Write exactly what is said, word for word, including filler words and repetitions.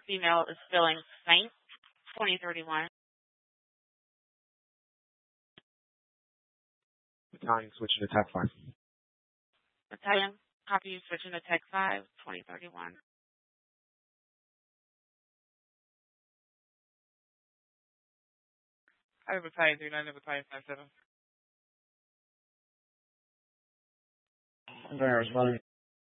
female is filling Saint twenty thirty-one. Battalion switching to Tech five. Battalion, copy you switching to Tech five twenty thirty-one. I have Battalion three nine, Battalion five seven. I'm going to respond.